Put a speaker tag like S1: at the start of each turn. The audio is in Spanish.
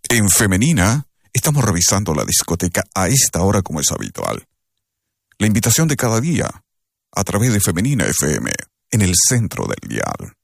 S1: En Femenina, estamos revisando la discoteca a esta hora como es habitual. La invitación de cada día, a través de Femenina FM, en el centro del dial.